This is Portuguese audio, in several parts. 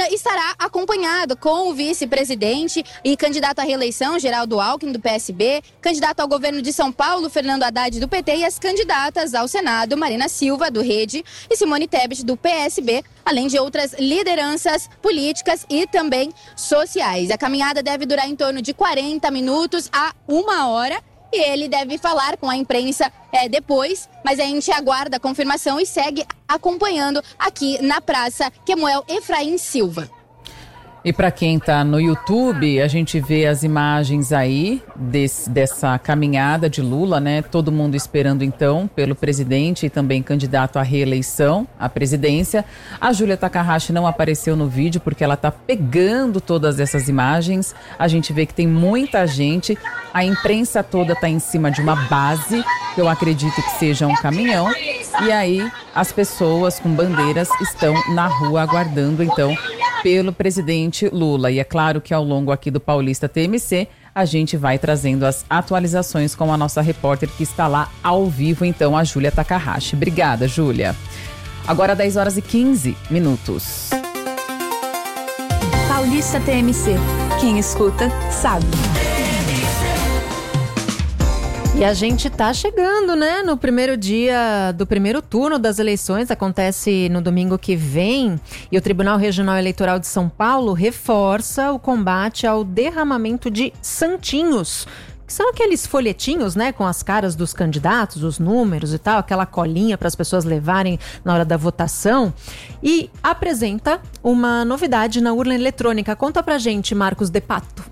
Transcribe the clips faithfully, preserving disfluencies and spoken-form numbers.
Lula estará acompanhado com o vice-presidente e candidato à reeleição, Geraldo Alckmin, do P S B, candidato ao governo de São Paulo, Fernando Haddad, do P T, e as candidatas ao Senado, Marina Silva, do Rede, e Simone Tebet, do P S B, além de outras lideranças políticas e também sociais. A caminhada deve durar em torno de quarenta minutos a uma hora. E ele deve falar com a imprensa é, depois, mas a gente aguarda a confirmação e segue acompanhando aqui na Praça Quemuel Efraim Silva. E para quem está no YouTube, a gente vê as imagens aí desse, dessa caminhada de Lula, né? Todo mundo esperando então pelo presidente e também candidato à reeleição, à presidência. A Júlia Takahashi não apareceu no vídeo porque ela está pegando todas essas imagens. A gente vê que tem muita gente, a imprensa toda está em cima de uma base, que eu acredito que seja um caminhão. E aí as pessoas com bandeiras estão na rua aguardando então pelo presidente Lula. E é claro que ao longo aqui do Paulista T M C, a gente vai trazendo as atualizações com a nossa repórter que está lá ao vivo, então, a Júlia Takahashi. Obrigada, Júlia. Agora dez horas e quinze minutos. Paulista T M C. Quem escuta, sabe. E a gente tá chegando, né, no primeiro dia do primeiro turno das eleições, acontece no domingo que vem, e o Tribunal Regional Eleitoral de São Paulo reforça o combate ao derramamento de santinhos, que são aqueles folhetinhos, né, com as caras dos candidatos, os números e tal, aquela colinha para as pessoas levarem na hora da votação, e apresenta uma novidade na urna eletrônica. Conta pra gente, Marcos De Pato.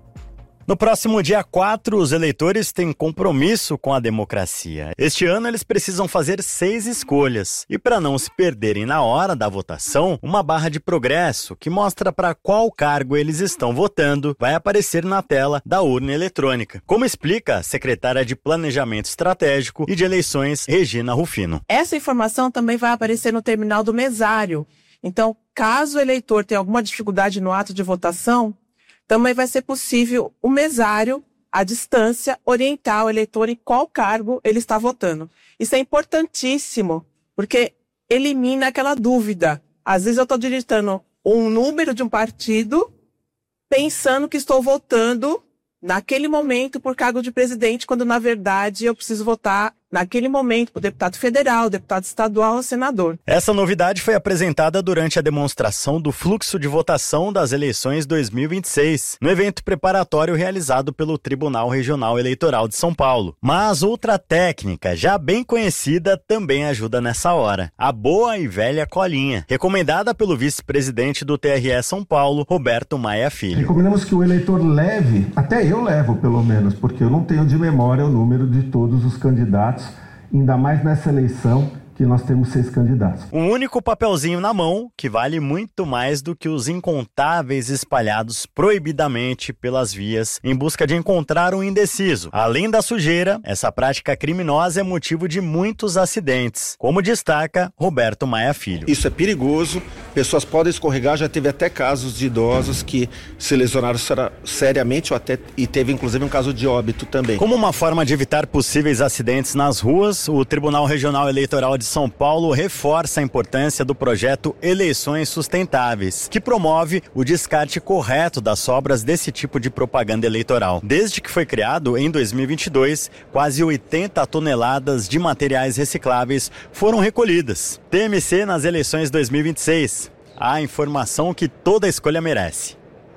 No próximo dia quatro, os eleitores têm compromisso com a democracia. Este ano, eles precisam fazer seis escolhas. E para não se perderem na hora da votação, uma barra de progresso que mostra para qual cargo eles estão votando vai aparecer na tela da urna eletrônica. Como explica a secretária de Planejamento Estratégico e de Eleições, Regina Rufino. Essa informação também vai aparecer no terminal do mesário. Então, caso o eleitor tenha alguma dificuldade no ato de votação, também vai ser possível o mesário, à distância, orientar o eleitor em qual cargo ele está votando. Isso é importantíssimo, porque elimina aquela dúvida. Às vezes eu estou digitando um número de um partido, pensando que estou votando naquele momento por cargo de presidente, quando na verdade eu preciso votar naquele momento por deputado federal, deputado estadual ou senador. Essa novidade foi apresentada durante a demonstração do fluxo de votação das eleições dois mil e vinte e seis, no evento preparatório realizado pelo Tribunal Regional Eleitoral de São Paulo. Mas outra técnica, já bem conhecida, também ajuda nessa hora. A boa e velha colinha, recomendada pelo vice-presidente do T R E São Paulo, Roberto Maia Filho. Recomendamos que o eleitor leve, até eu levo pelo menos, porque eu não tenho de memória o número de todos os candidatos, ainda mais nessa eleição que nós temos seis candidatos. Um único papelzinho na mão que vale muito mais do que os incontáveis espalhados proibidamente pelas vias em busca de encontrar um indeciso. Além da sujeira, essa prática criminosa é motivo de muitos acidentes, como destaca Roberto Maia Filho. Isso é perigoso, pessoas podem escorregar, já teve até casos de idosos que se lesionaram seriamente ou até, e teve inclusive um caso de óbito também. Como uma forma de evitar possíveis acidentes nas ruas, o Tribunal Regional Eleitoral de São Paulo reforça a importância do projeto Eleições Sustentáveis, que promove o descarte correto das sobras desse tipo de propaganda eleitoral. Desde que foi criado em dois mil e vinte e dois, quase oitenta toneladas de materiais recicláveis foram recolhidas. T M C nas eleições dois mil e vinte e seis. A informação que toda escolha merece.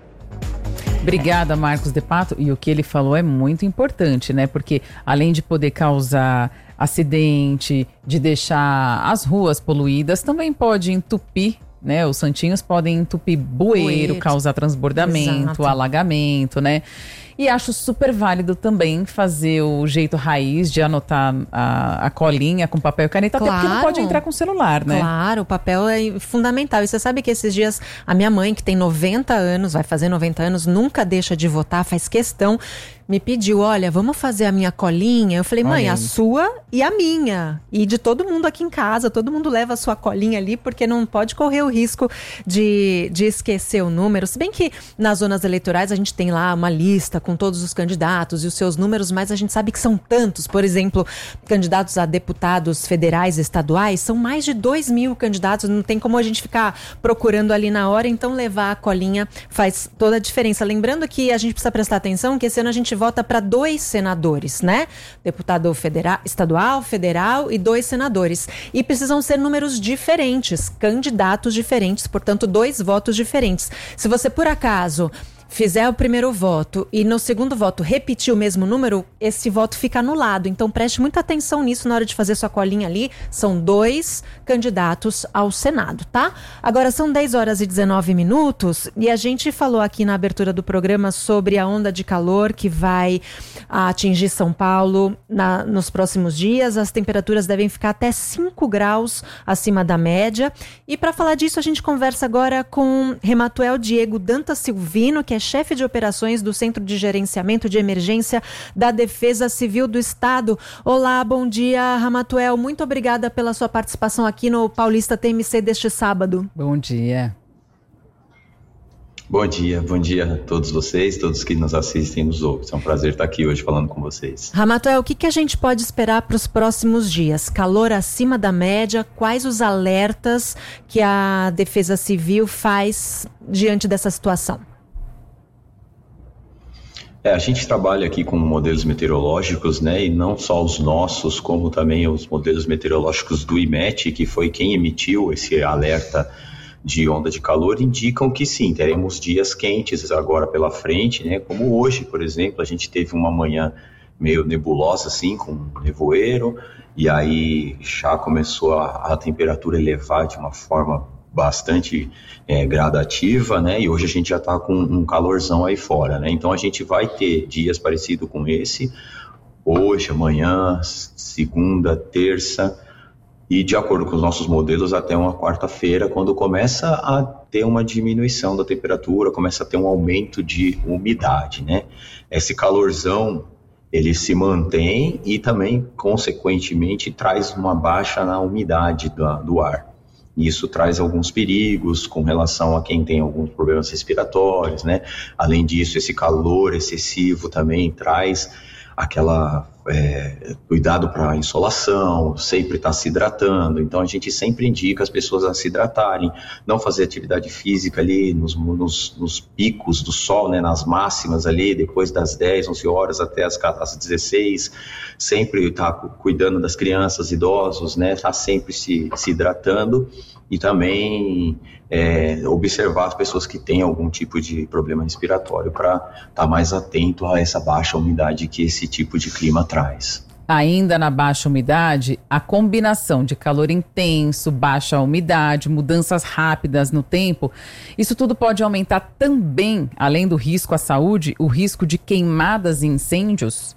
Obrigada, Marcos De Pato. E o que ele falou é muito importante, né? Porque além de poder causar acidente, de deixar as ruas poluídas, também pode entupir, né? Os santinhos podem entupir bueiro, bueiro. causar transbordamento, Exato. alagamento, né? E acho super válido também fazer o jeito raiz de anotar a, a colinha com papel e caneta, claro. Até porque não pode entrar com celular, né? Claro, o papel é fundamental. E você sabe que esses dias a minha mãe, que tem noventa anos, vai fazer noventa anos, nunca deixa de votar, faz questão, me pediu, olha, vamos fazer a minha colinha? Eu falei, mãe, a sua e a minha. E de todo mundo aqui em casa, todo mundo leva a sua colinha ali, porque não pode correr o risco de, de esquecer o número. Se bem que nas zonas eleitorais a gente tem lá uma lista com todos os candidatos e os seus números, mas a gente sabe que são tantos. Por exemplo, candidatos a deputados federais e estaduais, são mais de dois mil candidatos, não tem como a gente ficar procurando ali na hora, então levar a colinha faz toda a diferença. Lembrando que a gente precisa prestar atenção que esse ano a gente vota para dois senadores, né? Deputado federal, estadual, federal e dois senadores. E precisam ser números diferentes, candidatos diferentes, portanto, dois votos diferentes. Se você, por acaso, fizer o primeiro voto e no segundo voto repetir o mesmo número, esse voto fica anulado. Então preste muita atenção nisso na hora de fazer sua colinha ali. São dois candidatos ao Senado, tá? Agora são dez horas e dezenove minutos e a gente falou aqui na abertura do programa sobre a onda de calor que vai atingir São Paulo na, nos próximos dias. As temperaturas devem ficar até cinco graus acima da média. E para falar disso, a gente conversa agora com Rematuel Diego Dantas Silvino, que é chefe de operações do Centro de Gerenciamento de Emergência da Defesa Civil do Estado. Olá, bom dia, Ramatuel. Muito obrigada pela sua participação aqui no Paulista T M C deste sábado. Bom dia. Bom dia, bom dia a todos vocês, todos que nos assistem e nos ouvem. É um prazer estar aqui hoje falando com vocês. Ramatuel, o que, que a gente pode esperar para os próximos dias? Calor acima da média, quais os alertas que a Defesa Civil faz diante dessa situação? É, a gente trabalha aqui com modelos meteorológicos, né, e não só os nossos, como também os modelos meteorológicos do I M E T, que foi quem emitiu esse alerta de onda de calor, indicam que sim, teremos dias quentes agora pela frente, né, como hoje, por exemplo, a gente teve uma manhã meio nebulosa, assim, com nevoeiro, e aí já começou a, a temperatura elevar de uma forma bastante é, gradativa, né? E hoje a gente já está com um calorzão aí fora, né? Então a gente vai ter dias parecidos com esse, hoje, amanhã, segunda, terça, e de acordo com os nossos modelos até uma quarta-feira, quando começa a ter uma diminuição da temperatura, começa a ter um aumento de umidade, né? Esse calorzão, ele se mantém e também, consequentemente, traz uma baixa na umidade do, do ar. Isso traz alguns perigos com relação a quem tem alguns problemas respiratórios, né? Além disso, esse calor excessivo também traz aquela é, cuidado para a insolação, sempre estar tá se hidratando. Então a gente sempre indica as pessoas a se hidratarem, não fazer atividade física ali nos, nos, nos picos do sol, né, nas máximas ali, depois das dez, onze horas até as, as dezesseis, sempre estar tá cuidando das crianças, idosos, né, tá sempre se, se hidratando. E também é, observar as pessoas que têm algum tipo de problema respiratório para estar tá mais atento a essa baixa umidade que esse tipo de clima traz. Ainda na baixa umidade, a combinação de calor intenso, baixa umidade, mudanças rápidas no tempo, isso tudo pode aumentar também, além do risco à saúde, o risco de queimadas e incêndios?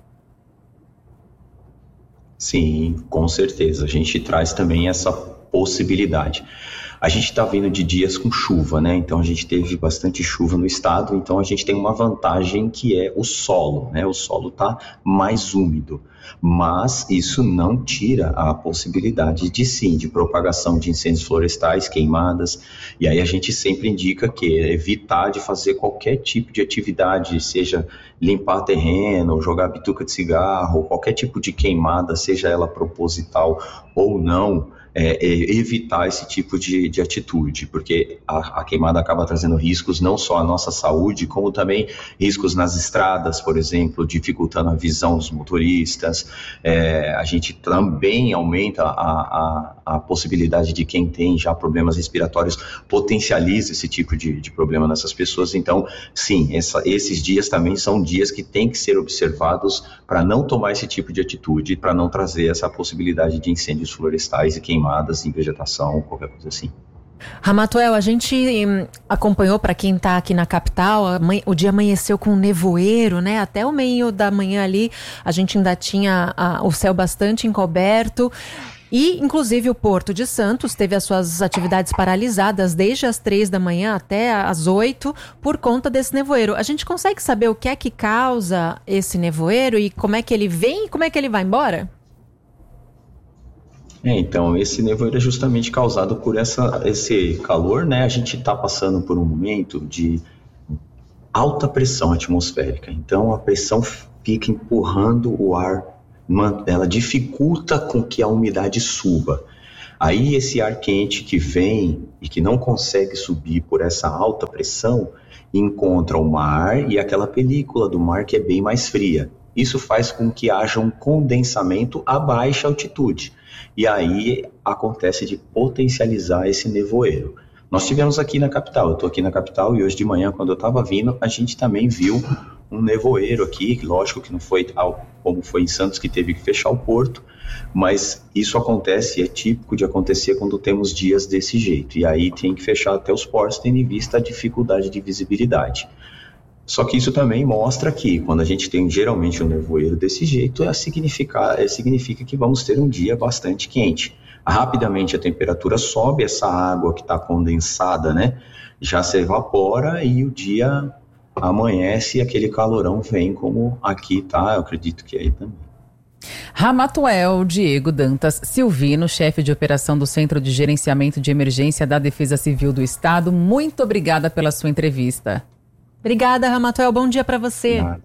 Sim, com certeza. A gente traz também essa possibilidade. A gente está vindo de dias com chuva, né? Então a gente teve bastante chuva no estado, então a gente tem uma vantagem que é o solo, né? O solo está mais úmido, mas isso não tira a possibilidade de sim, de propagação de incêndios florestais, queimadas, e aí a gente sempre indica que é evitar de fazer qualquer tipo de atividade, seja limpar terreno, jogar bituca de cigarro, qualquer tipo de queimada, seja ela proposital ou não, É, é evitar esse tipo de, de atitude, porque a, a queimada acaba trazendo riscos não só à nossa saúde, como também riscos nas estradas, por exemplo, dificultando a visão dos motoristas. É, a gente também aumenta a, a, a possibilidade de quem tem já problemas respiratórios, potencializa esse tipo de, de problema nessas pessoas. Então, sim, essa, esses dias também são dias que têm que ser observados para não tomar esse tipo de atitude, para não trazer essa possibilidade de incêndios florestais e queimadas em vegetação, qualquer coisa assim. Ramatuel, a gente hum, acompanhou, para quem está aqui na capital, o dia amanheceu com nevoeiro, né? Até o meio da manhã ali, a gente ainda tinha a, o céu bastante encoberto. E, inclusive, o Porto de Santos teve as suas atividades paralisadas desde as três da manhã até as oito por conta desse nevoeiro. A gente consegue saber o que é que causa esse nevoeiro e como é que ele vem e como é que ele vai embora? É, então, esse nevoeiro é justamente causado por essa, esse calor, né? A gente está passando por um momento de alta pressão atmosférica. Então a pressão fica empurrando o ar, ela dificulta com que a umidade suba. Aí esse ar quente que vem e que não consegue subir por essa alta pressão, encontra o mar e aquela película do mar que é bem mais fria. Isso faz com que haja um condensamento a baixa altitude. E aí acontece de potencializar esse nevoeiro. Nós tivemos aqui na capital, eu estou aqui na capital e hoje de manhã, quando eu estava vindo, a gente também viu um nevoeiro aqui, lógico que não foi tal como foi em Santos, que teve que fechar o porto, mas isso acontece, é típico de acontecer quando temos dias desse jeito, e aí tem que fechar até os portos, tendo em vista a dificuldade de visibilidade. Só que isso também mostra que, quando a gente tem geralmente um nevoeiro desse jeito, é significa, é, significa que vamos ter um dia bastante quente. Rapidamente a temperatura sobe, essa água que está condensada, né, já se evapora e o dia amanhece e aquele calorão vem como aqui tá, eu acredito que aí também. Ramatuel Diego Dantas Silvino, chefe de operação do Centro de Gerenciamento de Emergência da Defesa Civil do Estado, muito obrigada pela sua entrevista. Obrigada, Ramatuel, bom dia para você. Nada.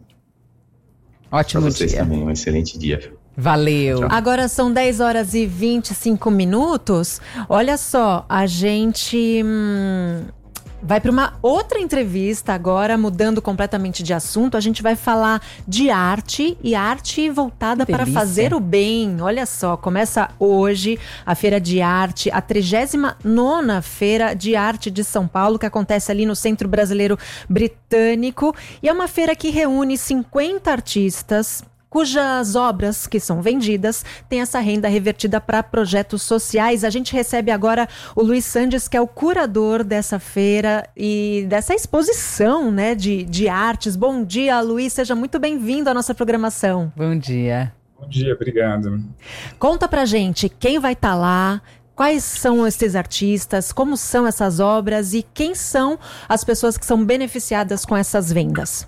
Ótimo pra vocês dia. Também, um excelente dia. Valeu. Tchau. Agora são dez horas e vinte e cinco minutos. Olha só, a gente hum, vai para uma outra entrevista agora, mudando completamente de assunto. A gente vai falar de arte e arte voltada para fazer o bem. Olha só, começa hoje a Feira de Arte, a trigésima nona Feira de Arte de São Paulo, que acontece ali no Centro Brasileiro Britânico. E é uma feira que reúne cinquenta artistas, cujas obras que são vendidas têm essa renda revertida para projetos sociais. A gente recebe agora o Luiz Sandes, que é o curador dessa feira e dessa exposição, né, de, de artes. Bom dia, Luiz, seja muito bem-vindo à nossa programação. Bom dia. Bom dia, obrigado. Conta pra gente quem vai estar lá, quais são esses artistas, como são essas obras e quem são as pessoas que são beneficiadas com essas vendas.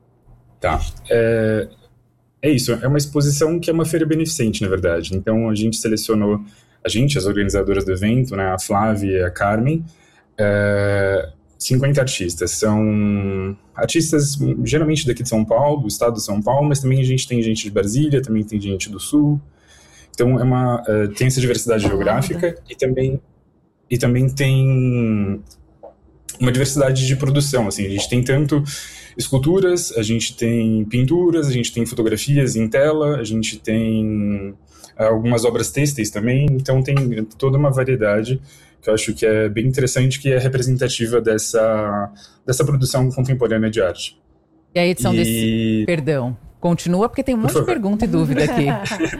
Tá, é... É isso, é uma exposição que é uma feira beneficente, na verdade. Então, a gente selecionou, a gente, as organizadoras do evento, né, a Flávia e a Carmen, é, cinquenta artistas. São artistas, geralmente daqui de São Paulo, do estado de São Paulo, mas também a gente tem gente de Brasília, também tem gente do Sul. Então, é uma, é, tem essa diversidade geográfica e também, e também tem uma diversidade de produção. Assim, a gente tem tanto esculturas, a gente tem pinturas, a gente tem fotografias em tela, a gente tem algumas obras têxteis também, então tem toda uma variedade que eu acho que é bem interessante, que é representativa dessa, dessa produção contemporânea de arte. E a edição e... desse... Perdão, continua porque tem um monte de pergunta e dúvida aqui.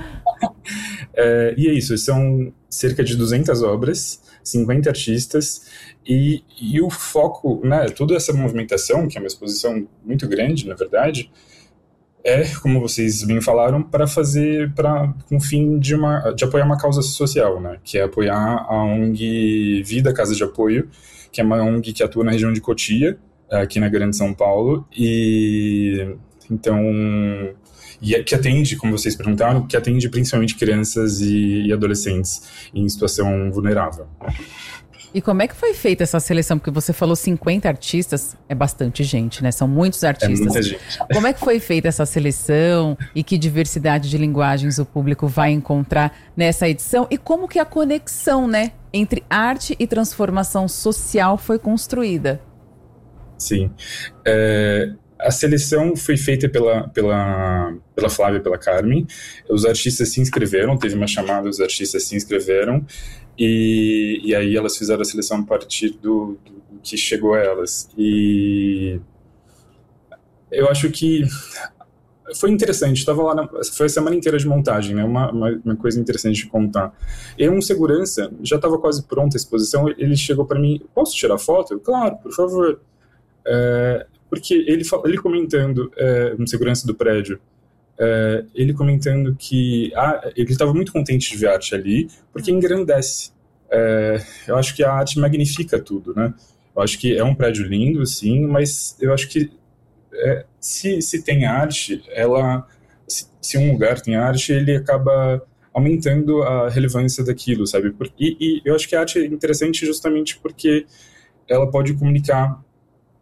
é, e é isso, são cerca de duzentas obras, cinquenta artistas, e, e o foco, né, toda essa movimentação, que é uma exposição muito grande, na verdade, é, como vocês bem falaram, para fazer, para com o fim de, uma, de apoiar uma causa social, né, que é apoiar a ONG Vida Casa de Apoio, que é uma ONG que atua na região de Cotia, aqui na Grande São Paulo, e então... e que atende, como vocês perguntaram, que atende principalmente crianças e, e adolescentes em situação vulnerável. E como é que foi feita essa seleção? Porque você falou cinquenta artistas, é bastante gente, né? São muitos artistas. É muita gente. Como é que foi feita essa seleção e que diversidade de linguagens o público vai encontrar nessa edição? E como que a conexão, né, entre arte e transformação social foi construída? Sim. É... A seleção foi feita pela, pela, pela Flávia e pela Carmen. Os artistas se inscreveram, teve uma chamada, os artistas se inscreveram, e, e aí elas fizeram a seleção a partir do, do que chegou a elas. E eu acho que foi interessante, estava lá, na, foi a semana inteira de montagem, né? uma, uma, uma coisa interessante de contar. Eu, um segurança, já estava quase pronta a exposição, ele chegou para mim, posso tirar foto? Eu, claro, por favor. É, porque ele, ele comentando, é, um segurança do prédio, é, ele comentando que ah, ele estava muito contente de ver arte ali, porque engrandece. É, eu acho que a arte magnifica tudo, né? Eu acho que é um prédio lindo, sim, mas eu acho que é, se, se tem arte, ela, se, se um lugar tem arte, ele acaba aumentando a relevância daquilo, sabe? E, e eu acho que a arte é interessante justamente porque ela pode comunicar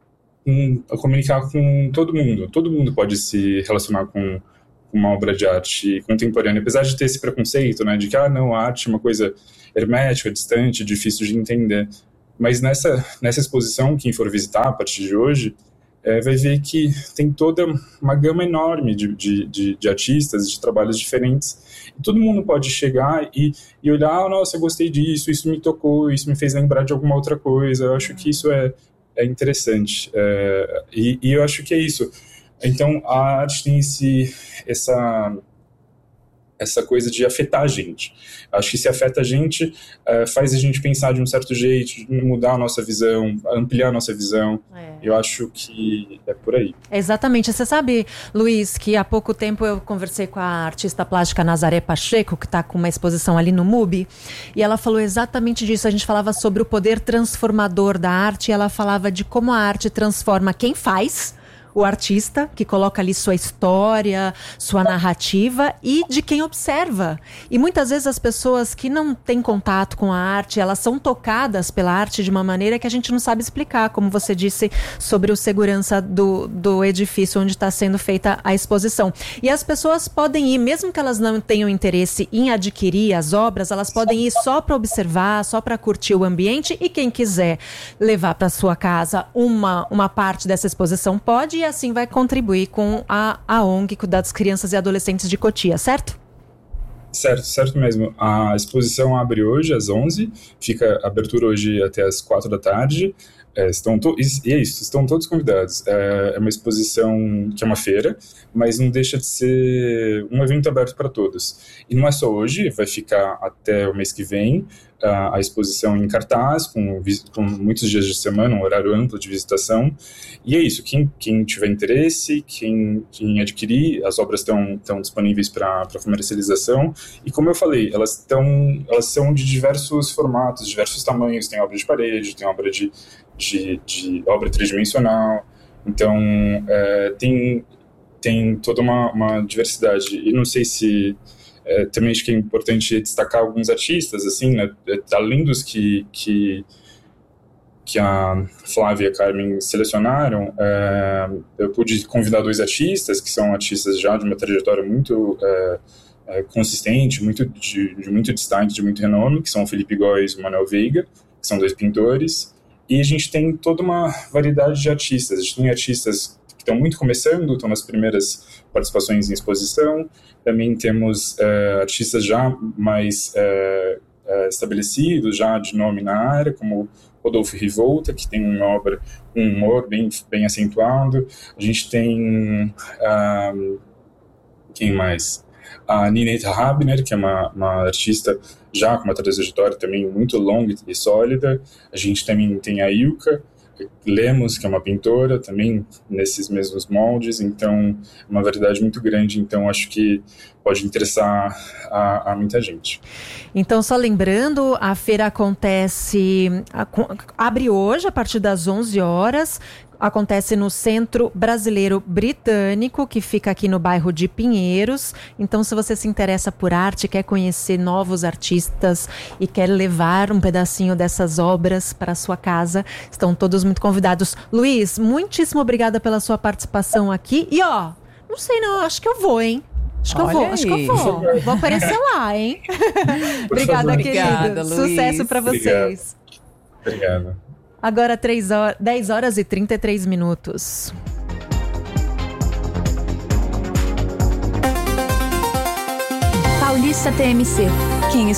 com, a comunicar com todo mundo. Todo mundo pode se relacionar com uma obra de arte contemporânea, apesar de ter esse preconceito, né, de que, ah, não, a arte é uma coisa hermética, distante, difícil de entender. Mas nessa, nessa exposição, quem for visitar a partir de hoje, é, vai ver que tem toda uma gama enorme de, de, de, de artistas, de trabalhos diferentes. E todo mundo pode chegar e, e olhar, ah, nossa, eu gostei disso, isso me tocou, isso me fez lembrar de alguma outra coisa. Eu acho que isso é, é interessante. É, e, e eu acho que é isso. Então, a arte tem esse, essa, essa coisa de afetar a gente. Acho que se afeta a gente, uh, faz a gente pensar de um certo jeito, mudar a nossa visão, ampliar a nossa visão. É. Eu acho que é por aí. Exatamente. Você sabe, Luiz, que há pouco tempo eu conversei com a artista plástica Nazaré Pacheco, que está com uma exposição ali no MUBI, e ela falou exatamente disso. A gente falava sobre o poder transformador da arte, e ela falava de como a arte transforma quem faz, o artista, que coloca ali sua história, sua narrativa, e de quem observa. E muitas vezes as pessoas que não têm contato com a arte, elas são tocadas pela arte de uma maneira que a gente não sabe explicar, como você disse sobre o segurança do, do edifício onde está sendo feita a exposição. E as pessoas podem ir, mesmo que elas não tenham interesse em adquirir as obras, elas podem ir só para observar, só para curtir o ambiente, e quem quiser levar para sua casa uma, uma parte dessa exposição pode, e assim vai contribuir com a, a O N G Cuidados Crianças e Adolescentes de Cotia, certo? Certo, certo mesmo. A exposição abre hoje às onze, fica a abertura hoje até às quatro da tarde. É, estão to- e é isso, estão todos convidados. É, é uma exposição que é uma feira, mas não deixa de ser um evento aberto para todos. E não é só hoje, vai ficar até o mês que vem, a, a exposição em cartaz, com, com muitos dias de semana, um horário amplo de visitação. E é isso, quem, quem tiver interesse, quem, quem adquirir, as obras estão, estão disponíveis para comercialização. E como eu falei, elas, estão, elas são de diversos formatos, diversos tamanhos. Tem obra de parede, tem obra de De, de obra tridimensional, então é, tem, tem toda uma, uma diversidade. E não sei se é, também acho que é importante destacar alguns artistas, assim, né, além dos que, que, que a Flávia e a Carmen selecionaram. É, eu pude convidar dois artistas que são artistas já de uma trajetória muito é, é, consistente, muito de, de muito destaque, de muito renome, que são o Felipe Góes e o Manuel Veiga, que são dois pintores. E a gente tem toda uma variedade de artistas. A gente tem artistas que estão muito começando, estão nas primeiras participações em exposição. Também temos uh, artistas já mais uh, uh, estabelecidos, já de nome na área, como Rodolfo Rivolta, que tem uma obra, um humor bem, bem acentuado. A gente tem... Uh, quem mais? A Nineta Habner, que é uma, uma artista já com uma trajetória também muito longa e sólida. A gente também tem a Ilka Lemos, que é uma pintora, também nesses mesmos moldes. Então, é uma variedade muito grande. Então, acho que pode interessar a, a muita gente. Então, só lembrando, a feira acontece, a, abre hoje a partir das onze horas, acontece no Centro Brasileiro Britânico, que fica aqui no bairro de Pinheiros. Então, se você se interessa por arte, quer conhecer novos artistas e quer levar um pedacinho dessas obras para a sua casa, estão todos muito convidados. Luiz, muitíssimo obrigada pela sua participação aqui. E ó, não sei não, acho que eu vou, hein? Acho que Olha eu vou, aí. acho que eu vou. Vou aparecer lá, hein? Obrigada, querido. Obrigada, Luiz. Sucesso para vocês. Obrigado. Agora três horas, dez horas e trinta e três minutos. Paulista T M C.